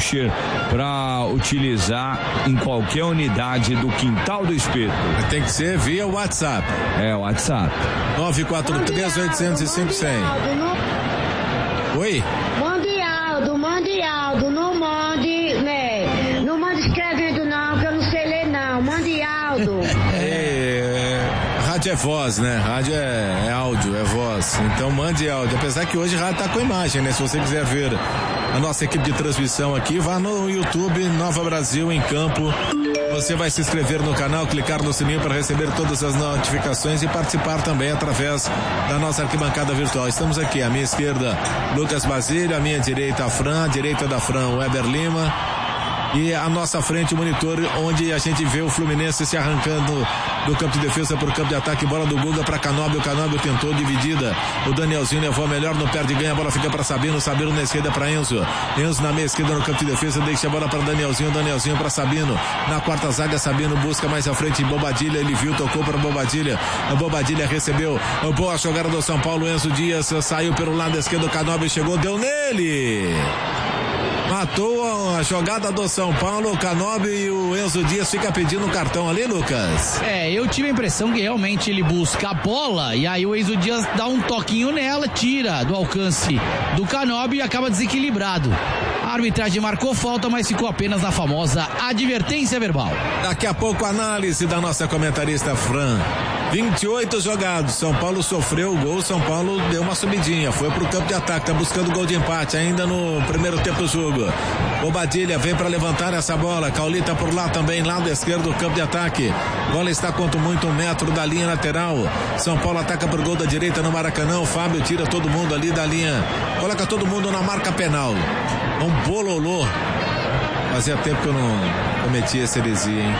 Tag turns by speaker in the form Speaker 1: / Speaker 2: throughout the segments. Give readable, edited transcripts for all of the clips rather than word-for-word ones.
Speaker 1: voucher para utilizar em qualquer unidade do Quintal do Espeto.
Speaker 2: Tem que ser via WhatsApp.
Speaker 1: WhatsApp.
Speaker 2: 943-805-100. Oi?
Speaker 3: Mande Aldo, não mande, né? Não mande escrevendo não, que eu não sei ler não. Mande Aldo.
Speaker 2: Rádio é voz, né? Rádio é áudio, é voz. Então mande áudio. Apesar que hoje rádio tá com imagem, né? Se você quiser ver a nossa equipe de transmissão aqui, vá no YouTube Nova Brasil em Campo. Você vai se inscrever no canal, clicar no sininho para receber todas as notificações e participar também através da nossa arquibancada virtual. Estamos aqui, à minha esquerda, Lucas Basílio, à minha direita, a Fran, à direita da Fran, Weber Lima. E à nossa frente o monitor, onde a gente vê o Fluminense se arrancando do campo de defesa para o campo de ataque. Bola do Guga para Canóbio. O Canóbio tentou dividida. O Danielzinho levou melhor, não perde, ganha. A bola fica para Sabino. Sabino na esquerda para Enzo. Enzo na meia esquerda no campo de defesa. Deixa a bola para Danielzinho. Danielzinho para Sabino. Na quarta zaga, Sabino busca mais à frente. Bobadilha. Ele viu, tocou para Bobadilha. A Bobadilha recebeu. Boa jogada do São Paulo. Enzo Dias saiu pelo lado esquerdo. O Canóbio chegou, deu nele. Matou a jogada do São Paulo, o Canóbio, e o Enzo Dias fica pedindo um cartão ali, Lucas.
Speaker 4: Eu tive a impressão que realmente ele busca a bola e aí o Enzo Dias dá um toquinho nela, tira do alcance do Canóbio e acaba desequilibrado. A arbitragem marcou falta, mas ficou apenas na famosa advertência verbal.
Speaker 2: Daqui a pouco, análise da nossa comentarista Fran. 28 jogados, São Paulo sofreu o gol, São Paulo deu uma subidinha, foi pro campo de ataque, tá buscando gol de empate ainda no primeiro tempo do jogo. Bobadilha vem para levantar essa bola, Caulita por lá também, lado esquerdo do campo de ataque. Bola está quanto muito 1 metro da linha lateral. São Paulo ataca por gol da direita no Maracanã, o Fábio tira todo mundo ali da linha, coloca todo mundo na marca penal. Um bololô. Fazia tempo que eu não cometia essa heresia, hein?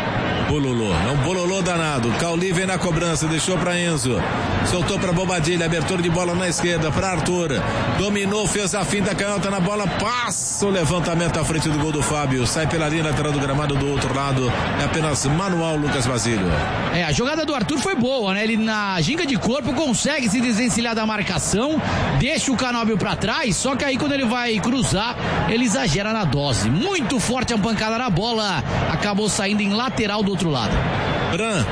Speaker 2: Bololô, é um bololô danado. Cauli vem na cobrança, deixou para Enzo, soltou para Bobadilha, abertura de bola na esquerda para Arthur, dominou, fez a finta canhota na bola, passa o levantamento à frente do gol do Fábio, sai pela linha lateral do gramado do outro lado, é apenas manual. Lucas Basílio.
Speaker 4: A jogada do Arthur foi boa, né? Ele na ginga de corpo consegue se desvencilhar da marcação, deixa o Canóbio para trás, só que aí quando ele vai cruzar, ele exagera na dose, muito forte a pancada na bola, acabou saindo em lateral do outro lado.
Speaker 2: Fran,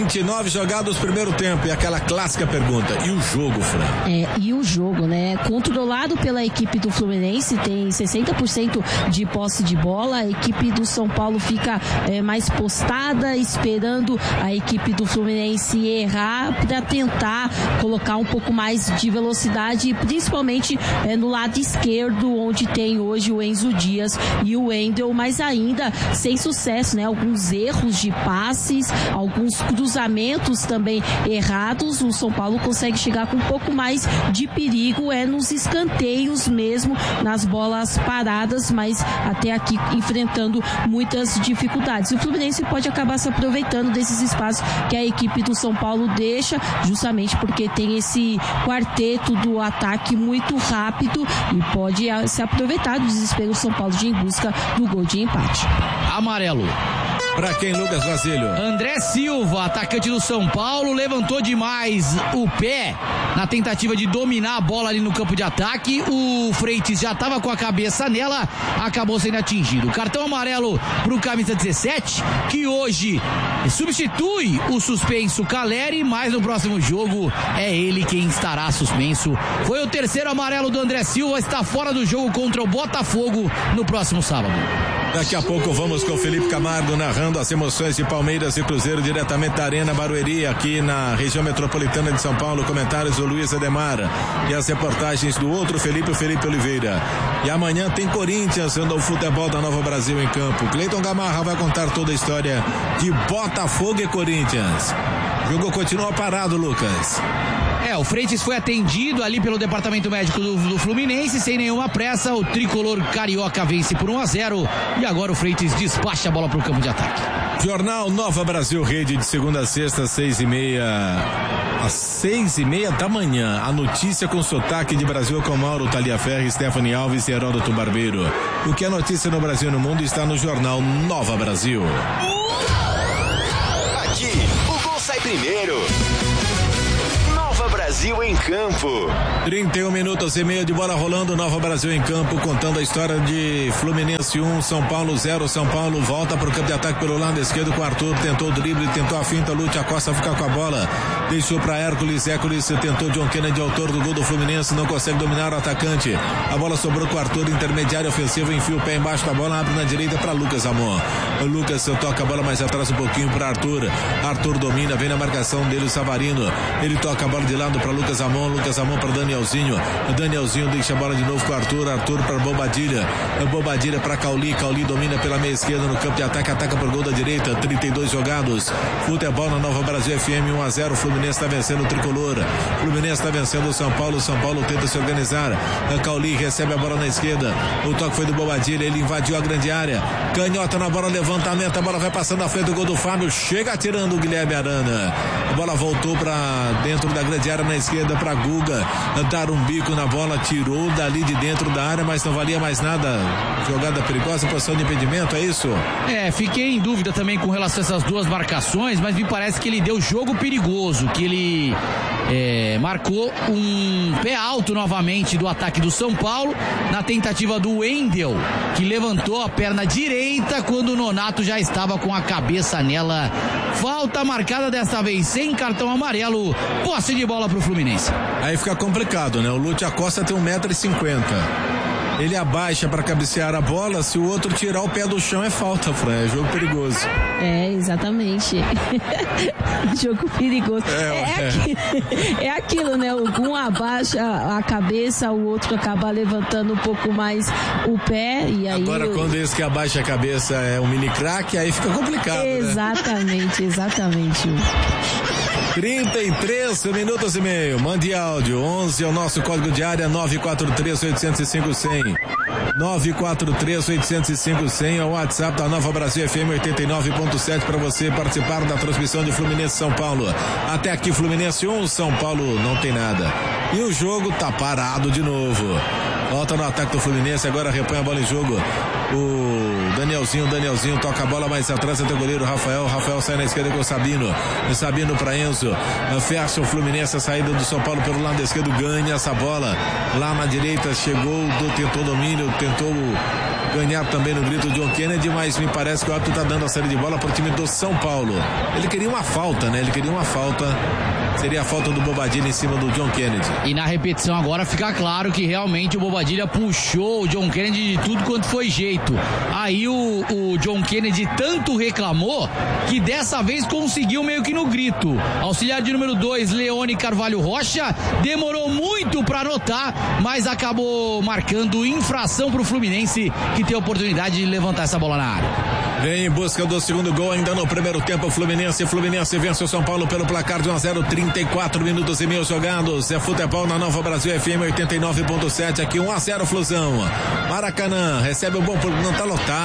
Speaker 2: 29 jogados primeiro tempo, e aquela clássica pergunta, e o jogo, Fran?
Speaker 5: E o jogo, né? Controlado pela equipe do Fluminense, tem 60% de posse de bola, a equipe do São Paulo fica mais postada, esperando a equipe do Fluminense errar para tentar colocar um pouco mais de velocidade, principalmente no lado esquerdo, onde tem hoje o Enzo Dias e o Wendel, mas ainda sem sucesso, né? Alguns erros de passes, alguns cruzamentos também errados. O São Paulo consegue chegar com um pouco mais de perigo nos escanteios mesmo, nas bolas paradas, mas até aqui enfrentando muitas dificuldades. O Fluminense pode acabar se aproveitando desses espaços que a equipe do São Paulo deixa, justamente porque tem esse quarteto do ataque muito rápido e pode se aproveitar do desespero do São Paulo de ir em busca do gol de empate.
Speaker 4: Amarelo.
Speaker 2: Pra quem, Lucas Basílio?
Speaker 4: André Silva, atacante do São Paulo, levantou demais o pé na tentativa de dominar a bola ali no campo de ataque. O Freitas já estava com a cabeça nela, acabou sendo atingido. Cartão amarelo pro camisa 17, que hoje substitui o suspenso Caleri, mas no próximo jogo é ele quem estará suspenso. Foi o terceiro amarelo do André Silva, está fora do jogo contra o Botafogo no próximo sábado.
Speaker 2: Daqui a pouco vamos com o Felipe Camargo narrando as emoções de Palmeiras e Cruzeiro diretamente da Arena Barueri, aqui na região metropolitana de São Paulo. Comentários do Luiz Ademar e as reportagens do outro Felipe, o Felipe Oliveira. E amanhã tem Corinthians no futebol da Nova Brasil em campo. Cleiton Gamarra vai contar toda a história de Botafogo e Corinthians. O jogo continua parado, Lucas.
Speaker 4: O Freitas foi atendido ali pelo departamento médico do Fluminense, sem nenhuma pressa. O tricolor carioca vence por 1-0 e agora o Freitas despacha a bola para o campo de ataque.
Speaker 2: Jornal Nova Brasil Rede, de segunda a sexta, 6:30, às 6:30 da manhã. A notícia com sotaque de Brasil com Mauro Taliaferri, Stephanie Alves e Heródoto Barbeiro. O que é notícia no Brasil e no mundo está no Jornal Nova Brasil.
Speaker 6: Aqui, o gol sai primeiro. Nova Brasil. Brasil em Campo.
Speaker 2: 31 minutos e meio de bola rolando, Nova Brasil em Campo, contando a história de Fluminense 1, São Paulo 0. São Paulo volta pro campo de ataque pelo lado esquerdo com Arthur, tentou o drible, tentou a finta, Lute Acosta fica com a bola, deixou para Hércules tentou John Kennedy, autor do gol do Fluminense, não consegue dominar o atacante. A bola sobrou com o Arthur, intermediário ofensivo, enfia o pé embaixo da bola, abre na direita para Lucas Amon. O Lucas toca a bola mais atrás um pouquinho para Arthur. Arthur domina, vem na marcação dele o Savarino. Ele toca a bola de lado para Lucas Amon para Danielzinho. Danielzinho deixa a bola de novo com o Arthur. Arthur para Bobadilha. Bobadilha para Cauli. Cauli domina pela meia esquerda no campo de ataque. Ataca por gol da direita. 32 jogados. Futebol na Nova Brasil FM 1-0. Fluminense está vencendo o tricolor. Fluminense está vencendo o São Paulo. São Paulo tenta se organizar. Cauli recebe a bola na esquerda. O toque foi do Bobadilha. Ele invadiu a grande área. Canhota na bola, levantamento. A bola vai passando na frente do gol do Fábio. Chega atirando o Guilherme Arana. A bola voltou para dentro da grande área na esquerda para Guga. Dar um bico na bola. Tirou dali de dentro da área, mas não valia mais nada. Jogada perigosa, posição de impedimento, é isso?
Speaker 4: Fiquei em dúvida também com relação a essas duas marcações, mas me parece que ele deu jogo perigoso, que ele marcou um pé alto novamente do ataque do São Paulo, na tentativa do Wendel, que levantou a perna direita quando o Nonato já estava com a cabeça nela. Falta marcada desta vez, sem cartão amarelo, posse de bola pro Fluminense.
Speaker 2: Aí fica complicado, né? O Lute Acosta tem 1,50 m. Ele abaixa para cabecear a bola, se o outro tirar o pé do chão é falta, Fran, é jogo perigoso.
Speaker 5: Exatamente. Jogo perigoso. É aquilo, né? Um abaixa a cabeça, o outro acaba levantando um pouco mais o pé e aí...
Speaker 2: Agora, quando esse que abaixa a cabeça é um mini craque, aí fica complicado,
Speaker 5: exatamente,
Speaker 2: né?
Speaker 5: Exatamente.
Speaker 2: 33 minutos e meio. Mande áudio. 11 é o nosso código de área. 943-805-100. 943-805-100 é o WhatsApp da Nova Brasil FM 89.7 para você participar da transmissão de Fluminense São Paulo. Até aqui Fluminense 1, São Paulo não tem nada. E o jogo tá parado de novo. Volta no ataque do Fluminense, agora repõe a bola em jogo. O Danielzinho toca a bola mais atrás até o goleiro Rafael sai na esquerda com o Sabino para Enzo, fecha o Fluminense, a saída do São Paulo pelo lado esquerdo, ganha essa bola lá na direita, tentou domínio, tentou ganhar também no grito John Kennedy, mas me parece que o árbitro tá dando a série de bola pro time do São Paulo. Ele queria uma falta, né? Seria a falta do Bobadilha em cima do John Kennedy.
Speaker 4: E na repetição agora fica claro que realmente o Bobadilha puxou o John Kennedy de tudo quanto foi jeito. Aí o John Kennedy tanto reclamou que dessa vez conseguiu meio que no grito. Auxiliar de número 2, Leone Carvalho Rocha, demorou muito para anotar, mas acabou marcando infração pro Fluminense, que tem a oportunidade de levantar essa bola na área.
Speaker 2: Vem em busca do segundo gol ainda no primeiro tempo. O Fluminense vence o São Paulo pelo placar de 1-0, 34 minutos e meio jogados. É futebol na Nova Brasil FM 89.7, aqui 1-0 Flusão. Maracanã recebe o bom público, não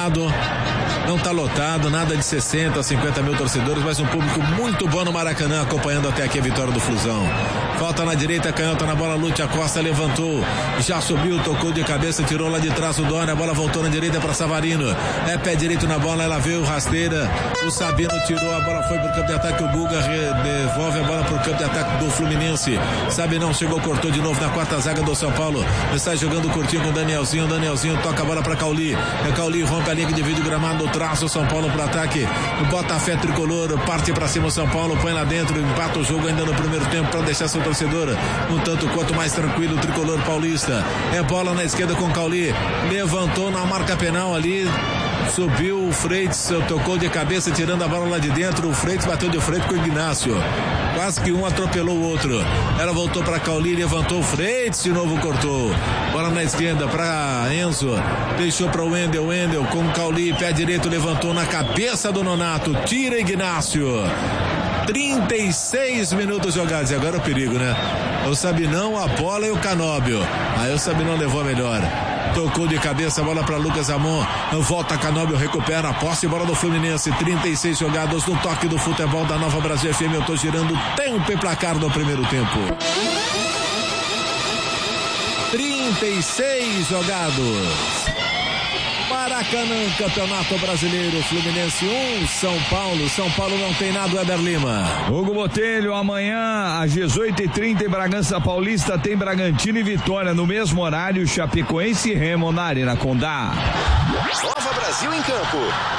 Speaker 2: tá lotado, nada de 60, 50 mil torcedores, mas um público muito bom no Maracanã, acompanhando até aqui a vitória do Flusão. Falta na direita, canhota na bola, Lute Acosta levantou, já subiu, tocou de cabeça, tirou lá de trás o Dória, a bola voltou na direita para Savarino, pé direito na bola, ela veio rasteira, o Sabino tirou, a bola foi pro campo de ataque, o Guga devolve a bola pro campo de ataque do Fluminense. Sabinão chegou, cortou de novo na quarta zaga do São Paulo, está jogando curtinho com o Danielzinho toca a bola para Cauli, Cauli rompe a linha que divide o gramado, traça o São Paulo pro ataque, bota a fé tricolor, parte para cima o São Paulo, põe lá dentro, empata o jogo ainda no primeiro tempo para deixar seu torcedor um tanto quanto mais tranquilo, o tricolor paulista. É bola na esquerda com Cauli, levantou na marca penal ali, subiu o Freitas, tocou de cabeça tirando a bola lá de dentro, o Freitas bateu de frente com o Ignácio, quase que um atropelou o outro, ela voltou para Cauli, levantou o Freitas, de novo cortou, bola na esquerda para Enzo, deixou para o Wendel com o Cauli, pé direito, levantou na cabeça do Nonato, tira Ignácio. 36 minutos jogados, e agora o perigo, né? O Sabinão, a bola e o Canóbio. Aí o Sabinão levou a melhor. Tocou de cabeça, bola para Lucas Amon. Volta Canóbio, recupera a posse, bola do Fluminense. 36 jogados no toque do futebol da Nova Brasil FM. Eu tô girando tempo e placar do primeiro tempo. 36 jogados. Maracanã, Campeonato Brasileiro, Fluminense 1, São Paulo não tem nada, Weber Lima.
Speaker 1: Hugo Botelho, amanhã às 18h30 em Bragança Paulista tem Bragantino e Vitória, no mesmo horário, Chapecoense e Remo na Arena Condá.
Speaker 6: Nova Brasil em campo.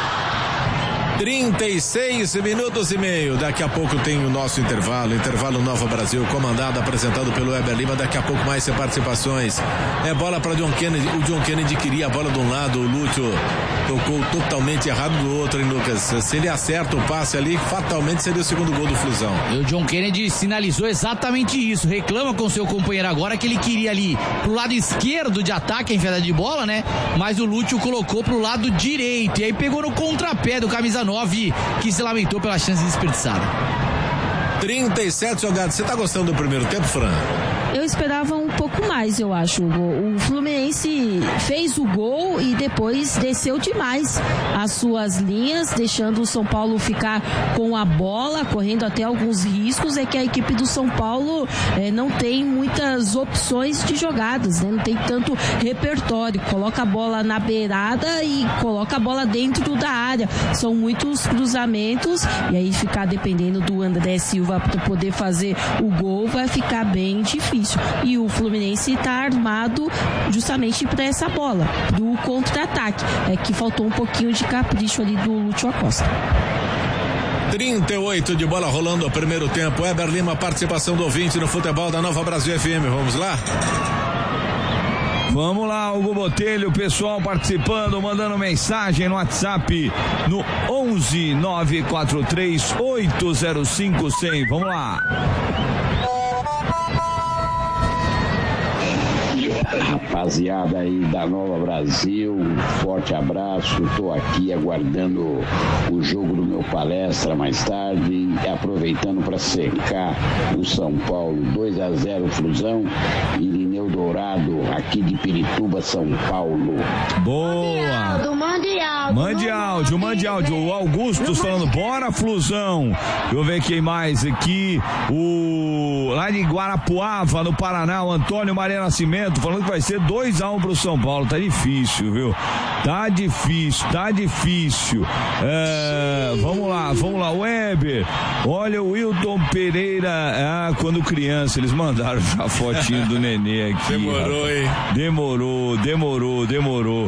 Speaker 2: 36 minutos e meio. Daqui a pouco tem o nosso intervalo Nova Brasil, comandado, apresentado pelo Weber Lima. Daqui a pouco mais participações. É bola para John Kennedy. O John Kennedy queria a bola de um lado, o Lúcio tocou totalmente errado do outro, hein, Lucas? Se ele acerta o passe ali, fatalmente seria o segundo gol do Flusão.
Speaker 4: E o John Kennedy sinalizou exatamente isso. Reclama com seu companheiro agora que ele queria ali pro lado esquerdo de ataque, a enfiada de bola, né? Mas o Lúcio colocou pro lado direito. E aí pegou no contrapé do camisa 9, que se lamentou pela chance desperdiçada.
Speaker 2: 37 jogadas. Você tá gostando do primeiro tempo, Fran?
Speaker 5: Eu esperava um pouco mais, eu acho. O Fluminense fez o gol e depois desceu demais as suas linhas, deixando o São Paulo ficar com a bola, correndo até alguns riscos. É que a equipe do São Paulo não tem muitas opções de jogadas, né? Não tem tanto repertório. Coloca a bola na beirada e coloca a bola dentro da área. São muitos cruzamentos e aí ficar dependendo do André Silva para poder fazer o gol vai ficar bem difícil. E o Fluminense está armado justamente para essa bola, do contra-ataque. É que faltou um pouquinho de capricho ali do Lúcio Acosta.
Speaker 2: 38 de bola rolando o primeiro tempo. Weber Lima, participação do ouvinte no futebol da Nova Brasil FM. Vamos lá?
Speaker 1: Vamos lá, Hugo Botelho, pessoal participando, mandando mensagem no WhatsApp no 11 943 805 100. Vamos lá.
Speaker 7: Rapaziada aí da Nova Brasil, forte abraço. Estou aqui aguardando o jogo do meu palestra mais tarde e aproveitando para secar o São Paulo. 2-0 Flusão. Irineu Dourado, aqui de Pirituba, São Paulo.
Speaker 1: Boa! Mande áudio. O Augusto falando, bora Flusão. Deixa eu ver quem mais aqui. Lá de Guarapuava, no Paraná, o Antônio Maria Nascimento falando que vai ser 2-1 pro São Paulo. Tá difícil, viu? Tá difícil. Vamos lá, Weber. Olha o Wilton Pereira. Quando criança, eles mandaram já a fotinho do nenê aqui.
Speaker 2: Demorou, hein?
Speaker 1: Demorou.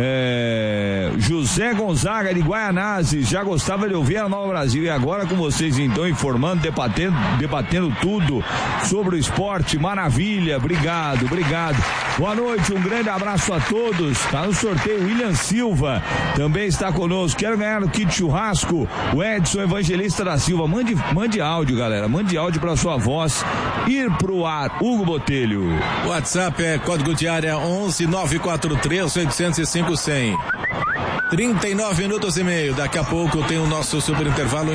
Speaker 1: José Gonzaga de Guaianazes, já gostava de ouvir a Nova Brasil e agora com vocês então informando, debatendo tudo sobre o esporte, maravilha, obrigado. Boa noite, um grande abraço a todos. Tá no sorteio William Silva, também está conosco. Quero ganhar no kit churrasco, o Edson Evangelista da Silva. Mande áudio, galera, mande áudio para sua voz ir pro ar. Hugo Botelho.
Speaker 2: WhatsApp é código de área 11 943 805 100. 39 minutos e meio. Daqui a pouco tem o nosso super intervalo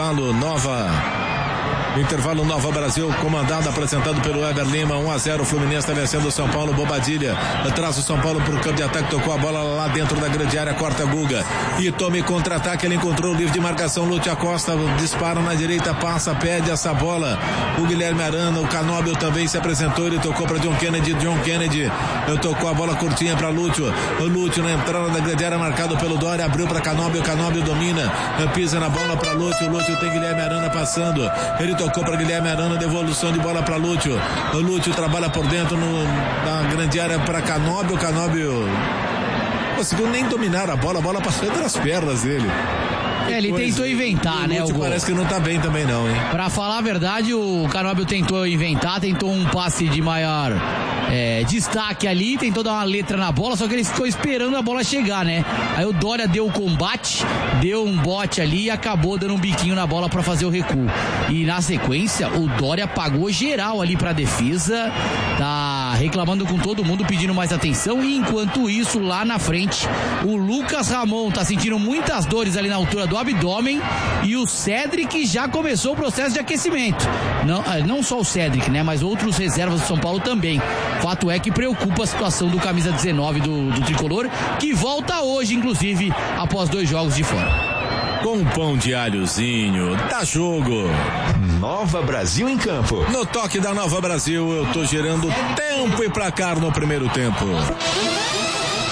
Speaker 2: Nova Brasil, comandado, apresentado pelo Weber Lima. 1-0, o Fluminense está vencendo o São Paulo. Bobadilha traz o São Paulo para o campo de ataque, tocou a bola lá dentro da grande área, corta a Guga e tome contra-ataque. Ele encontrou o livre de marcação, Lúcio Acosta dispara na direita, passa, pede essa bola. O Guilherme Arana, o Canóbio também se apresentou, ele tocou para John Kennedy, tocou a bola curtinha para Lúcio. O Lúcio na entrada da grande área, marcado pelo Dória, abriu para Canóbio domina, pisa na bola para Lúcio tem Guilherme Arana passando, ele tocou para Guilherme Arana, devolução de bola para Lúcio. O Lúcio trabalha por dentro na grande área para Canóbio conseguiu nem dominar a bola passou entre as pernas dele.
Speaker 4: Ele tentou inventar, né? O gol.
Speaker 2: Parece que não tá bem também não, hein?
Speaker 4: Pra falar a verdade, o Canóbio tentou inventar, tentou um passe de maior destaque ali, tentou dar uma letra na bola, só que ele ficou esperando a bola chegar, né? Aí o Dória deu o combate, deu um bote ali e acabou dando um biquinho na bola pra fazer o recuo. E na sequência, o Dória pagou geral ali pra defesa, tá reclamando com todo mundo, pedindo mais atenção, e enquanto isso, lá na frente, o Lucas Ramon tá sentindo muitas dores ali na altura do abdômen, e o Cédric já começou o processo de aquecimento. Não só o Cédric, né? Mas outros reservas do São Paulo também. Fato é que preocupa a situação do camisa 19 do tricolor, que volta hoje, inclusive, após 2 jogos de fora.
Speaker 2: Com pão de alhozinho, dá jogo.
Speaker 6: Nova Brasil em campo.
Speaker 2: No toque da Nova Brasil, eu tô gerando tempo e placar no primeiro tempo.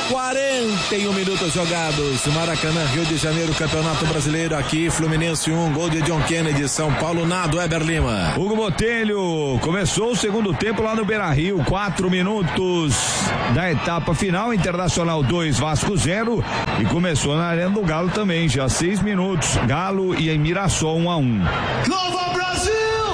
Speaker 2: 41 minutos jogados. Maracanã, Rio de Janeiro, Campeonato Brasileiro. Aqui, Fluminense 1, gol de John Kennedy. São Paulo nada, Weber Lima.
Speaker 1: Hugo Botelho começou o segundo tempo lá no Beira-Rio. 4 minutos da etapa final. Internacional 2, Vasco 0. E começou na Arena do Galo também. Já 6 minutos. Galo e em Mirassol 1-1.
Speaker 8: Nova Brasil!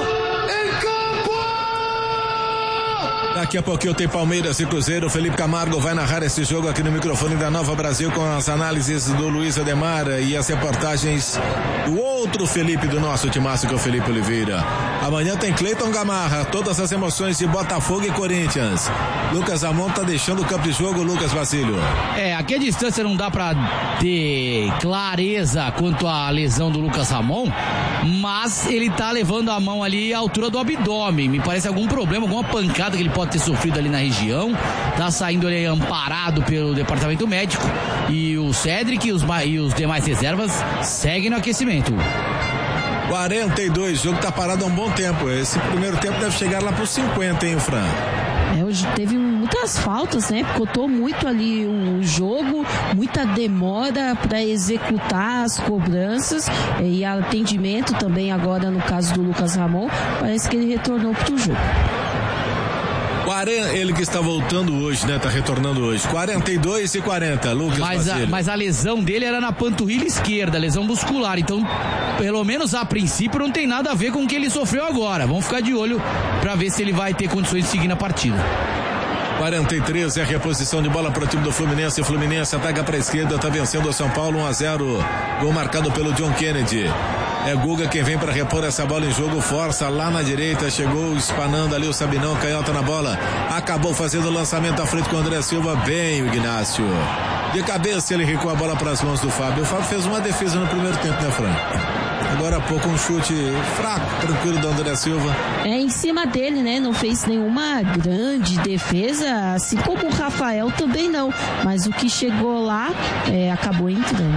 Speaker 2: Daqui a pouquinho tem Palmeiras e Cruzeiro. Felipe Camargo vai narrar esse jogo aqui no microfone da Nova Brasil com as análises do Luiz Ademar e as reportagens do outro Felipe do nosso timaço, que é o Felipe Oliveira. Amanhã tem Cleiton Gamarra, todas as emoções de Botafogo e Corinthians. Lucas Ramon tá deixando o campo de jogo, Lucas Basílio.
Speaker 4: Aqui a distância não dá pra ter clareza quanto à lesão do Lucas Ramon, mas ele tá levando a mão ali à altura do abdômen. Me parece algum problema, alguma pancada que ele pode ter sofrido ali na região. Tá saindo ali amparado pelo departamento médico, e o Cedric e os demais reservas seguem no aquecimento.
Speaker 2: 42, o jogo tá parado há um bom tempo. Esse primeiro tempo deve chegar lá pros 50, hein, Fran?
Speaker 5: Hoje teve muitas faltas, né? Picotou muito ali o jogo, muita demora para executar as cobranças e atendimento também agora no caso do Lucas Ramon. Parece que ele retornou pro jogo.
Speaker 2: Ele que está voltando hoje, né? Tá retornando hoje. 42 e 40, Lucas Basílio.
Speaker 4: Mas a lesão dele era na panturrilha esquerda, lesão muscular. Então, pelo menos a princípio, não tem nada a ver com o que ele sofreu agora. Vamos ficar de olho para ver se ele vai ter condições de seguir na partida.
Speaker 2: 43 é a reposição de bola para o time do Fluminense. O Fluminense ataca para a esquerda, tá vencendo o São Paulo 1-0. Gol marcado pelo John Kennedy. É Guga quem vem para repor essa bola em jogo, força lá na direita, chegou espanando ali o Sabinão, canhota na bola, acabou fazendo o lançamento à frente com o André Silva, bem o Ignácio. De cabeça ele recua a bola para as mãos do Fábio. O Fábio fez uma defesa no primeiro tempo, né, Fran? Agora há pouco um chute fraco, tranquilo do André Silva.
Speaker 5: Em cima dele, né? Não fez nenhuma grande defesa, assim como o Rafael também não. Mas o que chegou lá acabou entrando.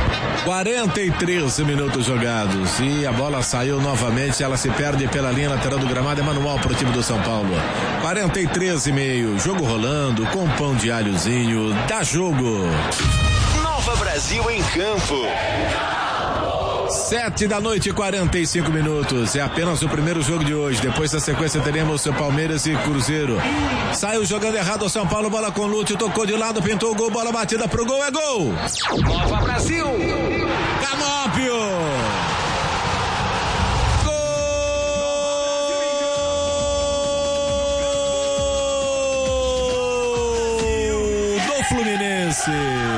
Speaker 2: 43 minutos jogados e a bola saiu novamente, ela se perde pela linha lateral do gramado, é manual para o time do São Paulo. 43,5, jogo rolando com pão de alhozinho, dá jogo.
Speaker 6: Nova Brasil em campo.
Speaker 2: 7 da noite, 45 minutos. É apenas o primeiro jogo de hoje. Depois da sequência teremos Palmeiras e Cruzeiro. Saiu jogando errado o São Paulo. Bola com Lúcio, tocou de lado, pintou o gol. Bola batida pro gol, é gol.
Speaker 6: Nova Brasil.
Speaker 2: Canóbio. Gol do Fluminense.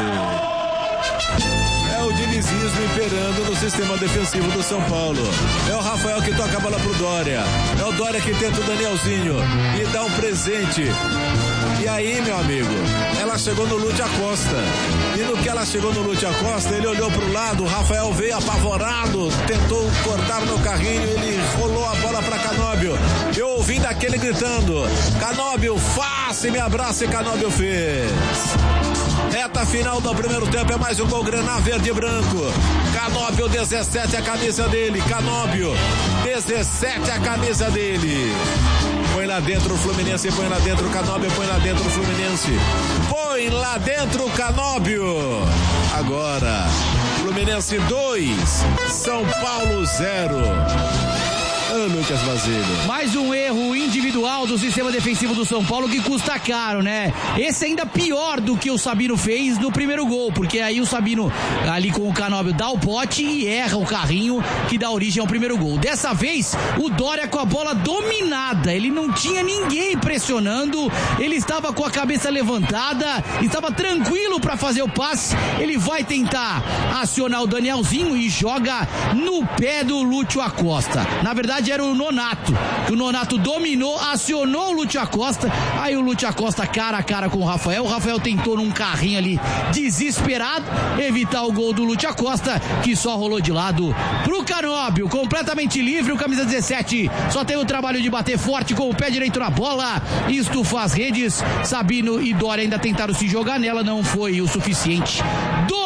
Speaker 2: Dinizismo imperando no sistema defensivo do São Paulo. É o Rafael que toca a bola pro Dória. É o Dória que tenta o Danielzinho e dá um presente. E aí, meu amigo, ela chegou no Lúcio Acosta. E no que ela chegou no Lúcio Acosta, ele olhou pro lado, o Rafael veio apavorado, tentou cortar no carrinho, ele rolou a bola pra Canóbio. Eu ouvi daquele gritando: Canóbio, faça e me abraça, e Canóbio fez. Reta final do primeiro tempo, é mais um gol Graná verde e branco. Canóbio 17 a camisa dele. Canóbio 17 a camisa dele. Põe lá dentro o Fluminense, põe lá dentro o Canóbio, põe lá dentro o Fluminense. Põe lá dentro o Canóbio. Agora, Fluminense 2, São Paulo 0. Lucas Basílio.
Speaker 4: Mais um erro individual do sistema defensivo do São Paulo que custa caro, né? Esse ainda pior do que o Sabino fez no primeiro gol, porque aí o Sabino ali com o Canóbio dá o pote e erra o carrinho que dá origem ao primeiro gol. Dessa vez, o Dória com a bola dominada, ele não tinha ninguém pressionando, ele estava com a cabeça levantada, estava tranquilo para fazer o passe, ele vai tentar acionar o Danielzinho e joga no pé do Lúcio Acosta. Na verdade era o Nonato, que o Nonato dominou, acionou o Lúcio Acosta, aí o Lúcio Acosta cara a cara com o Rafael tentou num carrinho ali desesperado evitar o gol do Lúcio Acosta, que só rolou de lado pro Canóbio, completamente livre, o camisa 17 só tem o trabalho de bater forte com o pé direito na bola, isto faz redes. Sabino e Dória ainda tentaram se jogar nela, não foi o suficiente.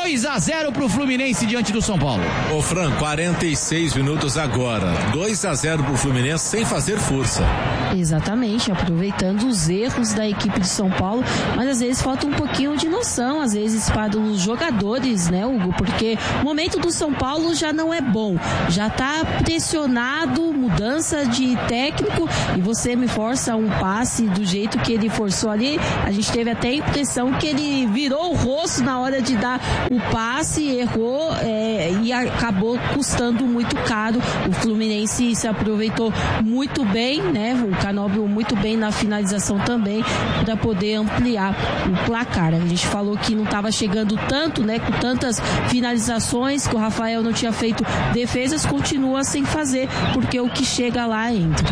Speaker 4: 2-0 pro Fluminense diante do São Paulo.
Speaker 2: Ô Fran, 46 minutos agora, 2-0 0 pro Fluminense sem fazer força.
Speaker 5: Exatamente, aproveitando os erros da equipe de São Paulo, mas às vezes falta um pouquinho de noção, às vezes para os jogadores, né, Hugo? Porque o momento do São Paulo já não é bom, já tá pressionado, mudança de técnico, e você me força um passe do jeito que ele forçou ali, a gente teve até a impressão que ele virou o rosto na hora de dar o passe, errou e acabou custando muito caro. O Fluminense se aproveitou muito bem, né? O Canóbio muito bem na finalização também, para poder ampliar o placar. A gente falou que não estava chegando tanto, né? Com tantas finalizações, que o Rafael não tinha feito defesas, continua sem fazer, porque o que chega lá entra.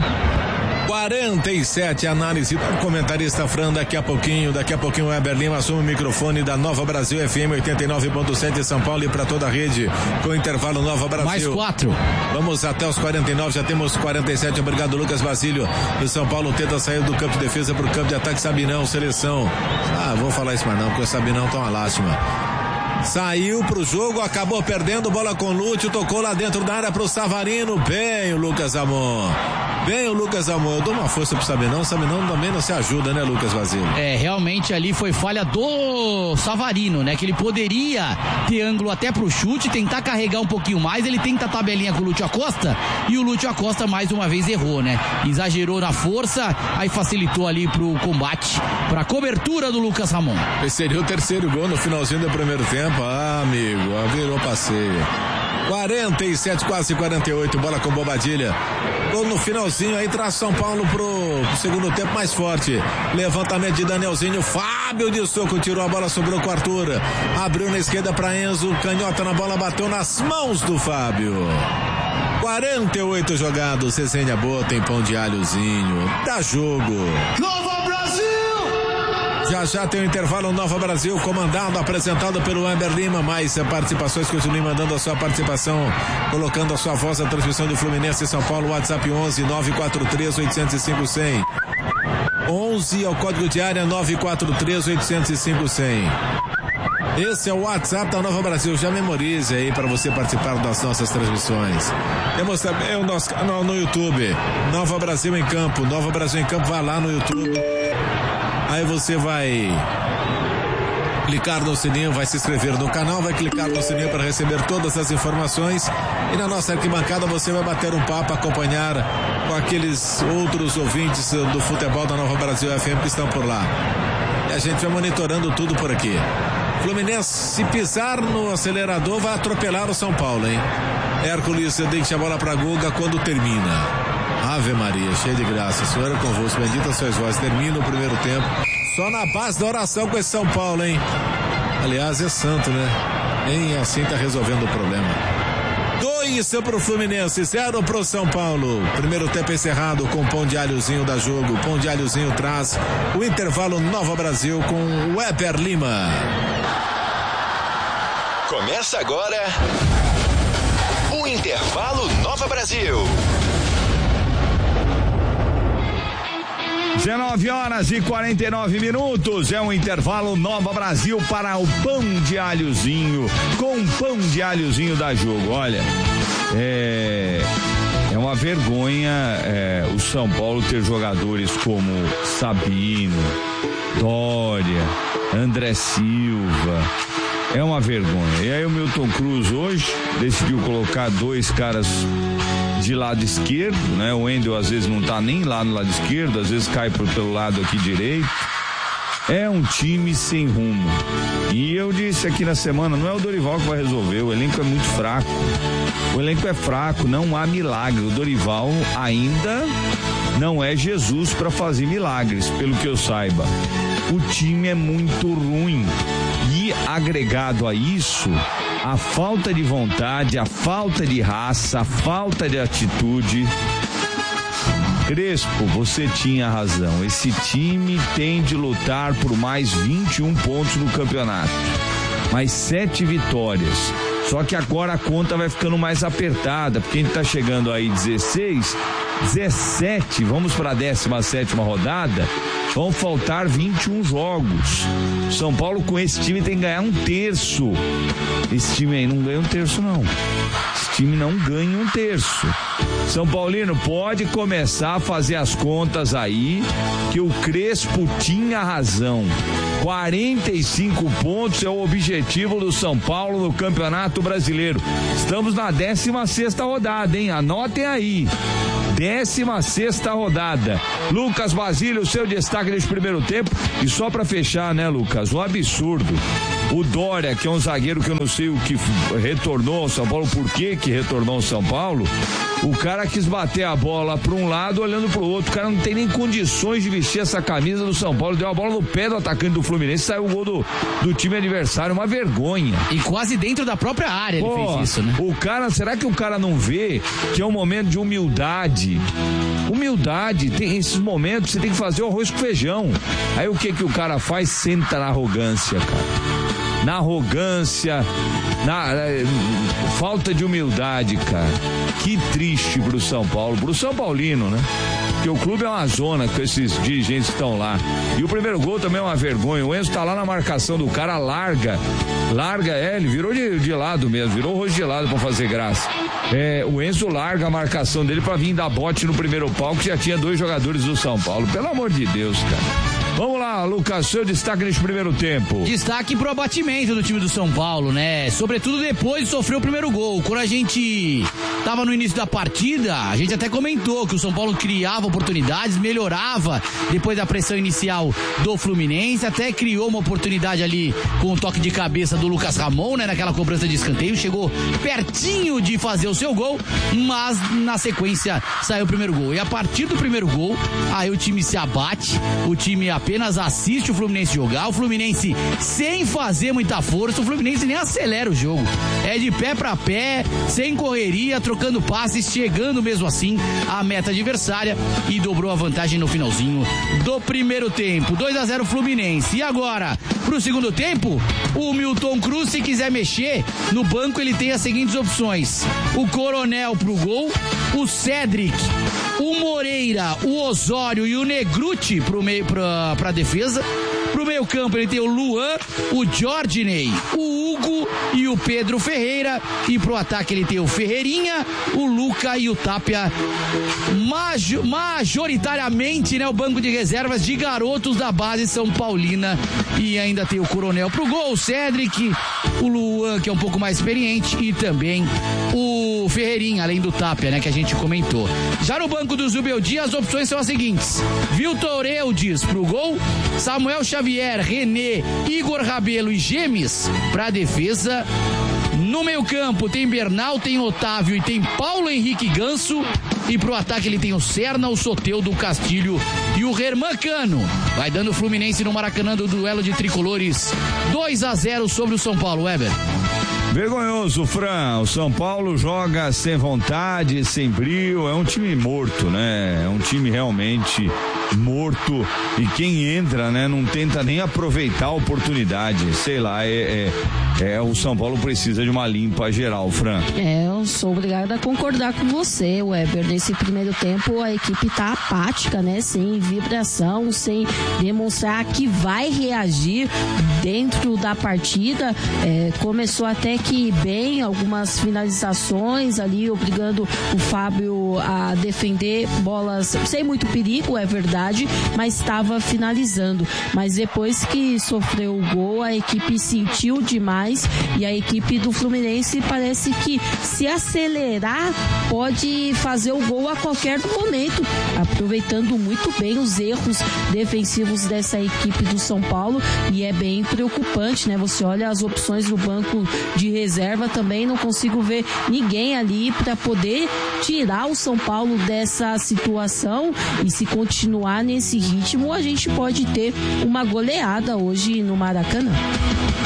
Speaker 2: 47, análise do comentarista Fran. Daqui a pouquinho o Weber Lima assume o microfone da Nova Brasil FM 89.7 em São Paulo e para toda a rede, com intervalo Nova Brasil.
Speaker 4: Mais 4.
Speaker 2: Vamos até os 49, já temos 47. Obrigado, Lucas Basílio. O São Paulo tenta sair do campo de defesa para o campo de ataque. Sabinão, seleção. Vou falar isso mais não, porque o Sabinão tá uma lástima. Saiu pro jogo, acabou perdendo, bola com Lúcio, tocou lá dentro da área pro Savarino. Bem o Lucas Amor. Eu dou uma força pro Sabinão também não se ajuda, né, Lucas Basílio?
Speaker 4: Realmente ali foi falha do Savarino, né, que ele poderia ter ângulo até pro chute, tentar carregar um pouquinho mais, ele tenta a tabelinha com o Lúcio Acosta, e o Lúcio Acosta mais uma vez errou, né, exagerou na força, aí facilitou ali pro combate, pra cobertura do Lucas Ramon.
Speaker 2: Esse seria o terceiro gol no finalzinho do primeiro tempo. Amigo, virou passeio. 47, quase 48, bola com Bobadilha. Gol no finalzinho, aí traz São Paulo pro segundo tempo mais forte. Levantamento de Danielzinho, Fábio de soco, tirou a bola, sobrou com Arthur. Abriu na esquerda pra Enzo, canhota na bola, bateu nas mãos do Fábio. 48 jogados, resenha boa, tem pão de alhozinho. Dá jogo.
Speaker 6: Nova Brasil!
Speaker 2: Já tem o intervalo Nova Brasil, comandado, apresentado pelo Weber Lima. Mais participações, continue mandando a sua participação, colocando a sua voz na transmissão do Fluminense e São Paulo. WhatsApp 11 943 805 100. 11 é o código de área, 943 805 100. Esse é o WhatsApp da Nova Brasil. Já memorize aí para você participar das nossas transmissões. Temos também o nosso canal no YouTube, Nova Brasil em Campo. Nova Brasil em Campo, vai lá no YouTube. Aí você vai clicar no sininho, vai se inscrever no canal, vai clicar no sininho para receber todas as informações. E na nossa arquibancada você vai bater um papo, acompanhar com aqueles outros ouvintes do futebol da Nova Brasil FM que estão por lá. E a gente vai monitorando tudo por aqui. Fluminense, se pisar no acelerador, vai atropelar o São Paulo, hein? Hércules deixa a bola para Guga quando termina. Ave Maria, cheia de graça, Senhor é convosco, bendita sois vós. Termina o primeiro tempo, só na base da oração com esse São Paulo, hein? Aliás, é santo, né? Nem assim tá resolvendo o problema. 2 pro Fluminense, 0 pro São Paulo. Primeiro tempo encerrado com pão de alhozinho da jogo. Pão de alhozinho traz o intervalo Nova Brasil com Weber Lima.
Speaker 6: Começa agora o intervalo Nova Brasil.
Speaker 1: 19h49, é um intervalo Nova Brasil para o pão de alhozinho, com pão de alhozinho da jogo. Olha, é uma vergonha o São Paulo ter jogadores como Sabino, Dória, André Silva. É uma vergonha. E aí o Milton Cruz hoje decidiu colocar 2 caras de lado esquerdo, né? O Wendel às vezes não tá nem lá no lado esquerdo, às vezes cai pelo lado aqui direito. É um time sem rumo. E eu disse aqui na semana, não é o Dorival que vai resolver, o elenco é muito fraco. O elenco é fraco, não há milagre. O Dorival ainda não é Jesus para fazer milagres, pelo que eu saiba. O time é muito ruim. E agregado a isso, a falta de vontade, a falta de raça, a falta de atitude. Crespo, você tinha razão. Esse time tem de lutar por mais 21 pontos no campeonato. Mais 7 vitórias. Só que agora a conta vai ficando mais apertada, porque a gente tá chegando aí 16, 17, vamos para a 17ª rodada. vão faltar 21 jogos. São Paulo com esse time tem que ganhar um terço. Esse time aí não ganha um terço, não. Esse time não ganha um terço. São Paulino, pode começar a fazer as contas aí, que o Crespo tinha razão. 45 pontos é o objetivo do São Paulo no Campeonato Brasileiro. Estamos na 16ª rodada, hein? Anotem aí. 16ª rodada. Lucas Basílio, seu destaque nesse primeiro tempo. E só pra fechar, né, Lucas? Um absurdo. O Dória, que é um zagueiro que eu não sei o que retornou ao São Paulo, por que retornou ao São Paulo, o cara quis bater a bola para um lado olhando para o outro. O cara não tem nem condições de vestir essa camisa do São Paulo. Deu a bola no pé do atacante do Fluminense, saiu o gol do time adversário. Uma vergonha.
Speaker 4: E quase dentro da própria área ele fez isso, né?
Speaker 1: O cara, será que o cara não vê que é um momento de humildade? Humildade, tem esses momentos, você tem que fazer o arroz com feijão. Aí o que o cara faz? Senta na arrogância, cara. Na arrogância, na falta de humildade, cara. Que triste pro São Paulo, pro São Paulino, né? Porque o clube é uma zona com esses dirigentes que estão lá. E o primeiro gol também é uma vergonha. O Enzo tá lá na marcação do cara, larga, ele virou de lado mesmo, virou o rosto de lado pra fazer graça. O Enzo larga a marcação dele pra vir dar bote no primeiro pau, que já tinha 2 jogadores do São Paulo. Pelo amor de Deus, cara. Vamos lá, Lucas, seu destaque nesse primeiro tempo.
Speaker 4: Destaque pro abatimento do time do São Paulo, né? Sobretudo depois de sofrer o primeiro gol. Quando a gente tava no início da partida, a gente até comentou que o São Paulo criava oportunidades, melhorava depois da pressão inicial do Fluminense, até criou uma oportunidade ali com o toque de cabeça do Lucas Ramon, né? Naquela cobrança de escanteio, chegou pertinho de fazer o seu gol, mas na sequência saiu o primeiro gol. E a partir do primeiro gol, aí o time se abate, o time apenas assiste o Fluminense jogar, o Fluminense sem fazer muita força, o Fluminense nem acelera o jogo, é de pé pra pé, sem correria, trocando passes, chegando mesmo assim à meta adversária e dobrou a vantagem no finalzinho do primeiro tempo. 2-0 Fluminense. E agora, pro segundo tempo, o Milton Cruz, se quiser mexer no banco, ele tem as seguintes opções: o Coronel pro gol, o Cedric, o Moreira, o Osório e o Negruti pro meio, pra defesa. Pro meio campo ele tem o Luan, o Jordinei, o Hugo e o Pedro Ferreira. E pro ataque ele tem o Ferreirinha, o Luca e o Tapia. Majoritariamente, né, o banco de reservas de garotos da base São Paulina. E ainda tem o Coronel pro gol, o Cedric, o Luan, que é um pouco mais experiente, e também o Ferreirinha, além do Tapia, né, que a gente comentou. Já no banco do Zubeldia, as opções são as seguintes: Viltor Eudes pro gol, Samuel Xavier, René, Igor Rabelo e Gemes pra defesa. No meio campo tem Bernal, tem Otávio e tem Paulo Henrique Ganso. E pro ataque ele tem o Serna, o Soteldo, o Castilho e o Herman Cano. Vai dando o Fluminense no Maracanã do duelo de tricolores. 2-0 sobre o São Paulo, Weber.
Speaker 1: Vergonhoso, Fran. O São Paulo joga sem vontade, sem brio. É um time morto, né? É um time realmente morto. E quem entra, né, não tenta nem aproveitar a oportunidade. Sei lá, o São Paulo precisa de uma limpa geral, Fran.
Speaker 5: Eu sou obrigada a concordar com você, Weber. Nesse primeiro tempo a equipe tá apática, né? Sem vibração, sem demonstrar que vai reagir dentro da partida. Começou até que bem, algumas finalizações ali, obrigando o Fábio a defender bolas sem muito perigo, é verdade, mas estava finalizando. Mas depois que sofreu o gol, a equipe sentiu demais e a equipe do Fluminense parece que, se acelerar, pode fazer o gol a qualquer momento, aproveitando muito bem os erros defensivos dessa equipe do São Paulo, e é bem preocupante, né? Você olha as opções do banco de reserva, também não consigo ver ninguém ali para poder tirar o São Paulo dessa situação, e se continuar nesse ritmo, a gente pode ter uma goleada hoje no Maracanã.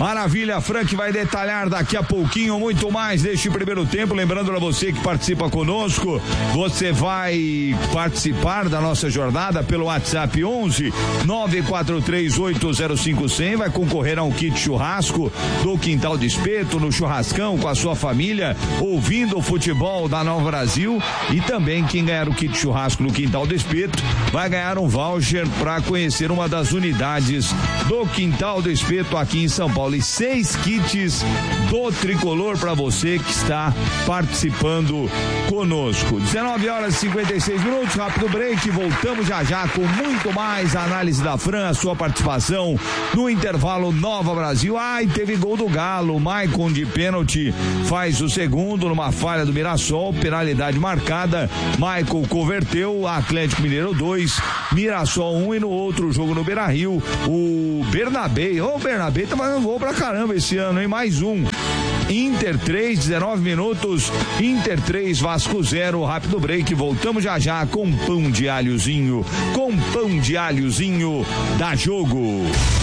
Speaker 1: Maravilha, Frank vai detalhar daqui a pouquinho muito mais deste primeiro tempo. Lembrando para você que participa conosco, você vai participar da nossa jornada pelo WhatsApp 11 943 805 100, vai concorrer a um kit churrasco do Quintal do Espeto, no churrascão com a sua família, ouvindo o futebol da Nova Brasil. E também quem ganhar o kit churrasco no Quintal do Espeto vai ganhar um voucher para conhecer uma das unidades do Quintal do Espeto aqui em São Paulo, e 6 kits do Tricolor para você que está participando conosco. 19h56, rápido break, voltamos já com muito mais análise da Fran, a sua participação no intervalo Nova Brasil. E teve gol do Galo, Maicon de pênalti faz o segundo numa falha do Mirassol, penalidade marcada, Maicon converteu, Atlético Mineiro 2, Mirassol 1, e no outro jogo no Beira-Rio, o Bernabé tá fazendo gol pra caramba esse ano, hein? Mais um. Inter 3, 19 minutos, Inter 3, Vasco 0, rápido break, voltamos já com pão de alhozinho da Jogo.